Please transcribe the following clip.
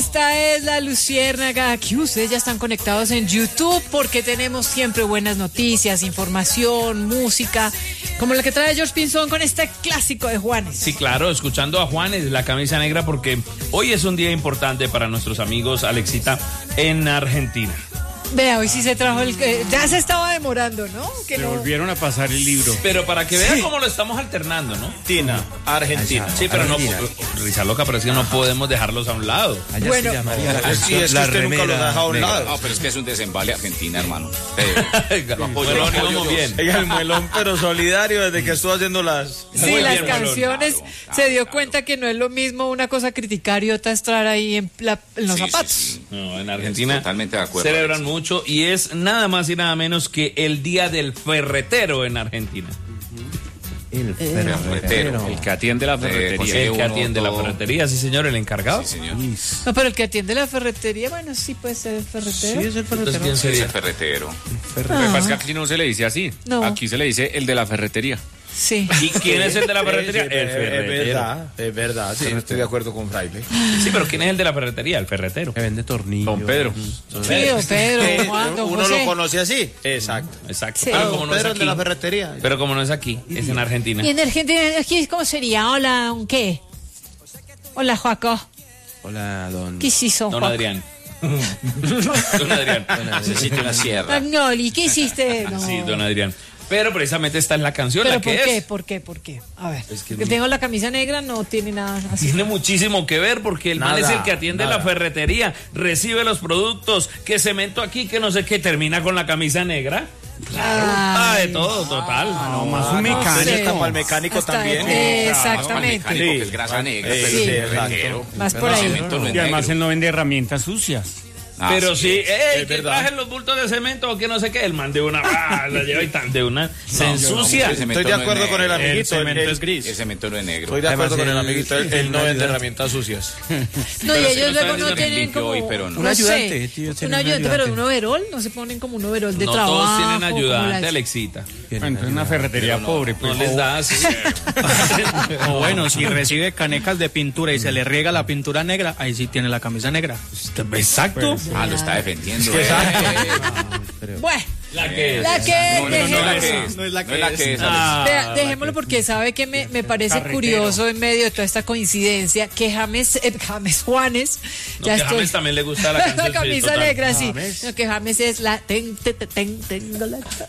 Esta es la Luciérnaga. Aquí ustedes ya están conectados en YouTube porque tenemos siempre buenas noticias, información, música, como la que trae George Pinzón con este clásico de Juanes. Sí, claro, escuchando a Juanes, la camisa negra, porque hoy es un día importante para nuestros amigos, Alexita, en Argentina. Vea, hoy sí se trajo el... ya se estaba demorando, ¿no? Que Le no... volvieron a pasar el libro. Pero para que vean cómo lo estamos alternando, ¿no? Argentina. Sí, pero no, risa loca, pero es que no podemos dejarlos a un lado. Allá Bueno. se llamaría la Sí, es que usted nunca lo deja a un lado. No, pero es que es un desembale Argentina, hermano. Lo apoyo bien. Oiga, el muelón, pero solidario desde que estuvo haciendo las... Sí, Muy las bien, canciones, Claro, se dio cuenta que no es lo mismo una cosa criticar y otra estar ahí en los zapatos. Sí. No, en Argentina Totalmente de acuerdo, celebran Alex. mucho y es nada más y nada menos que el Día del Ferretero en Argentina. El ferretero. El que atiende la ferretería. El que atiende la ferretería, sí señor, el encargado. Sí, señor. No, pero el que atiende la ferretería, bueno, sí puede ser el ferretero. Sí, es el Entonces, ferretero. ¿quién Es sería? el ferretero. Lo que pasa es que aquí no se le dice así. No. Aquí se le dice el de la ferretería. Sí. ¿Y quién es el de la ferretería? El Es ferretero. verdad, sí, estoy de acuerdo con Fraile. Sí, pero ¿quién es el de la ferretería? El ferretero. Que vende tornillos. Don Pedro. Sí, don Pedro, Juan, don Uno José. lo conoce así. Exacto. Exacto. Sí. Pero como no es Pedro, el de la aquí, ferretería. pero como no es aquí, es en Argentina. Y en Argentina, aquí, ¿cómo sería? Hola, ¿un qué? Hola, Joaco. Hola, don. ¿Qué hizo, Don Joaco? Adrián. Don Adrián. Necesito una sierra. Magnoli, ¿qué hiciste? No. Sí, don Adrián. Pero precisamente esta es la canción, ¿Pero la por que qué? es. ¿Por qué? ¿Por qué? A ver, Es que que tengo la camisa negra, no tiene nada así. Tiene muchísimo que ver porque el man es el que atiende la ferretería, recibe los productos, que cemento aquí, que no sé qué, termina con la camisa negra. Ah, de todo, total. No, más un mecánico. sé. Para el mecánico Hasta- también. Exactamente. Mecánico, que es grasa negra, Sí, pero sí, es ferretero. Más por ahí. Cemento no es Y además negro. él no vende herramientas sucias. Pero Así sí, es. ¡ey! Es ¿Qué verdad. traje los bultos de cemento o que no sé qué? El man de una, la lleva y tan de una, se ensucia. el cemento Estoy de no es acuerdo con el negro. amiguito. El cemento él- es gris. El cemento no es negro. Estoy de acuerdo Además, con el él- amiguito. él Él no ayuda. vende herramientas sucias. No, y Pero si ellos lo luego están no diciendo tienen limpio como... hoy, pero no. no Un ayudante, sé, tío, tiene un un ayudante, pero ayudante. un overol, no se ponen como un overol de No trabajo. todos tienen como ayudante, las- Alexita. Entonces una ferretería pobre. No Pues. les da así. O bueno, si recibe canecas de pintura y se le riega la pintura negra, ahí sí tiene la camisa negra. Exacto. Ah, lo está defendiendo. Bueno, La que es. la que... No, la dejemos- que es. No es la que es. Vea, dejémoslo porque sabe que me parece Carretero. curioso en medio de toda esta coincidencia que James Juanes No, que James también le gusta la canción. la camisa total. negra, sí. No, que James es la tengo la